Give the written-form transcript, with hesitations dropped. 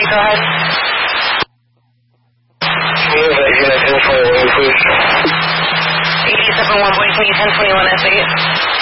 go ahead. Can you use that unit 1021, please? 87 1 point, can you 1021 S8?